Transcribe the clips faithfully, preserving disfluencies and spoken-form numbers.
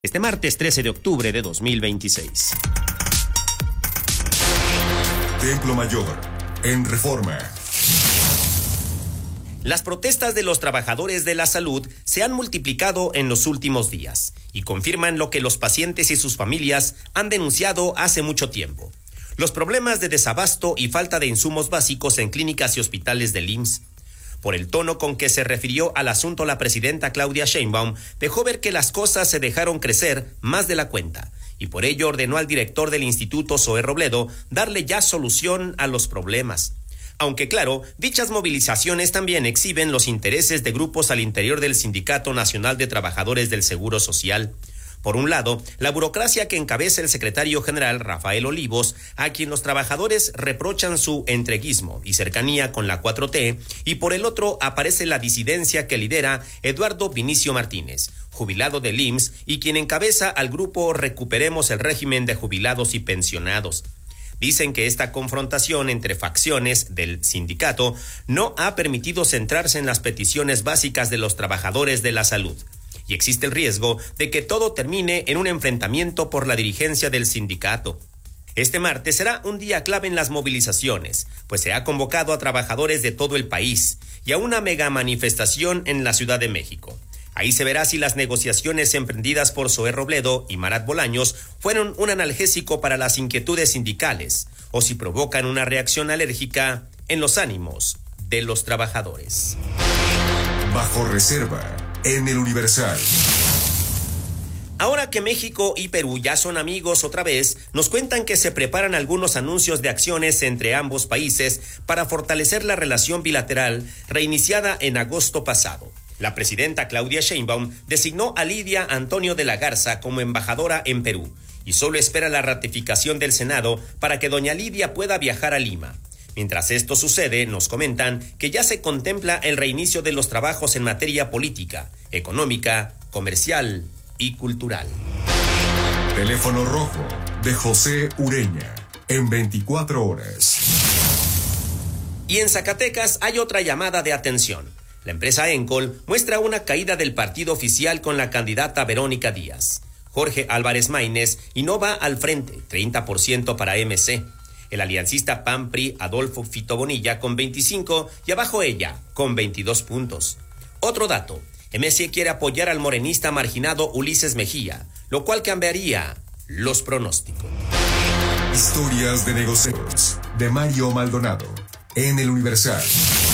Este martes trece de octubre de dos mil veintiséis. Templo Mayor, en Reforma. Las protestas de los trabajadores de la salud se han multiplicado en los últimos días y confirman lo que los pacientes y sus familias han denunciado hace mucho tiempo: los problemas de desabasto y falta de insumos básicos en clínicas y hospitales del I M S S. Por el tono con que se refirió al asunto la presidenta Claudia Sheinbaum, dejó ver que las cosas se dejaron crecer más de la cuenta, y por ello ordenó al director del Instituto, Zoé Robledo, darle ya solución a los problemas. Aunque claro, dichas movilizaciones también exhiben los intereses de grupos al interior del Sindicato Nacional de Trabajadores del Seguro Social. Por un lado, la burocracia que encabeza el secretario general Rafael Olivos, a quien los trabajadores reprochan su entreguismo y cercanía con la cuatro T, y por el otro aparece la disidencia que lidera Eduardo Vinicio Martínez, jubilado del I M S S y quien encabeza al grupo Recuperemos el Régimen de Jubilados y Pensionados. Dicen que esta confrontación entre facciones del sindicato no ha permitido centrarse en las peticiones básicas de los trabajadores de la salud, y existe el riesgo de que todo termine en un enfrentamiento por la dirigencia del sindicato. Este martes será un día clave en las movilizaciones, pues se ha convocado a trabajadores de todo el país y a una mega manifestación en la Ciudad de México. Ahí se verá si las negociaciones emprendidas por Zoé Robledo y Marat Bolaños fueron un analgésico para las inquietudes sindicales o si provocan una reacción alérgica en los ánimos de los trabajadores. Bajo reserva, en el Universal. Ahora que México y Perú ya son amigos otra vez, nos cuentan que se preparan algunos anuncios de acciones entre ambos países para fortalecer la relación bilateral reiniciada en agosto pasado. La presidenta Claudia Sheinbaum designó a Lidia Antonio de la Garza como embajadora en Perú y solo espera la ratificación del Senado para que doña Lidia pueda viajar a Lima. Mientras esto sucede, nos comentan que ya se contempla el reinicio de los trabajos en materia política, económica, comercial y cultural. Teléfono rojo de José Ureña, en veinticuatro horas. Y en Zacatecas hay otra llamada de atención. La empresa Encol muestra una caída del partido oficial con la candidata Verónica Díaz. Jorge Álvarez Maínez y no va al frente, treinta por ciento para M C. El aliancista P A N P R I Adolfo Fito Bonilla con veinticinco y abajo ella con veintidós puntos. Otro dato: M C quiere apoyar al morenista marginado Ulises Mejía, lo cual cambiaría los pronósticos. Historias de negocios de Mario Maldonado en el Universal.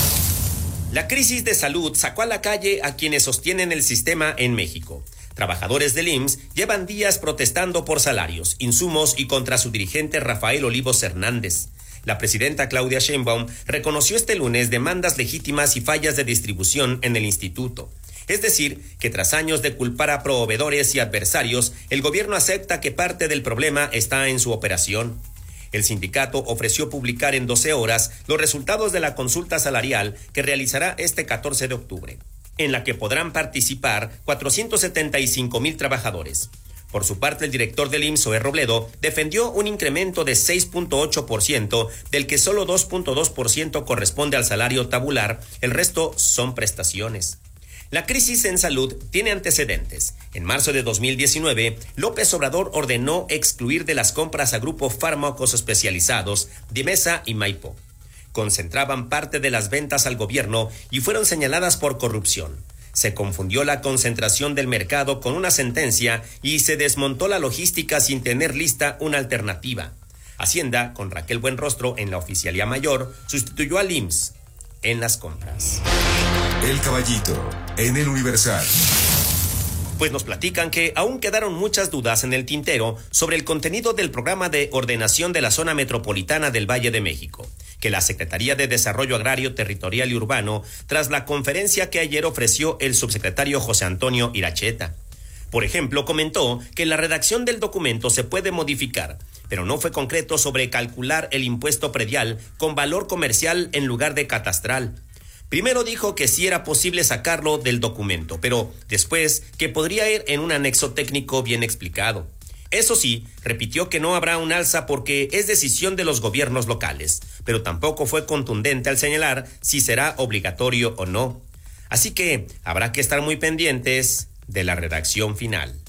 La crisis de salud sacó a la calle a quienes sostienen el sistema en México. Trabajadores del I M S S llevan días protestando por salarios, insumos y contra su dirigente Rafael Olivos Hernández. La presidenta Claudia Sheinbaum reconoció este lunes demandas legítimas y fallas de distribución en el instituto. Es decir, que tras años de culpar a proveedores y adversarios, el gobierno acepta que parte del problema está en su operación. El sindicato ofreció publicar en doce horas los resultados de la consulta salarial que realizará este catorce de octubre, en la que podrán participar cuatrocientos setenta y cinco mil trabajadores. Por su parte, el director del I M S S, Zoé Robledo, defendió un incremento de seis punto ocho por ciento, del que solo dos punto dos por ciento corresponde al salario tabular, el resto son prestaciones. La crisis en salud tiene antecedentes. En marzo de dos mil diecinueve, López Obrador ordenó excluir de las compras a Grupo Fármacos Especializados, Dimesa y Maipo. Concentraban parte de las ventas al gobierno y fueron señaladas por corrupción. Se confundió la concentración del mercado con una sentencia y se desmontó la logística sin tener lista una alternativa. Hacienda, con Raquel Buenrostro en la Oficialía Mayor, sustituyó al I M S S en las compras. El Caballito, en el Universal. Pues nos platican que aún quedaron muchas dudas en el tintero sobre el contenido del programa de ordenación de la zona metropolitana del Valle de México, que la Secretaría de Desarrollo Agrario, Territorial y Urbano, tras la conferencia que ayer ofreció el subsecretario José Antonio Iracheta. Por ejemplo, comentó que la redacción del documento se puede modificar, pero no fue concreto sobre calcular el impuesto predial con valor comercial en lugar de catastral. Primero dijo que sí era posible sacarlo del documento, pero después que podría ir en un anexo técnico bien explicado. Eso sí, repitió que no habrá un alza porque es decisión de los gobiernos locales, pero tampoco fue contundente al señalar si será obligatorio o no. Así que habrá que estar muy pendientes de la redacción final.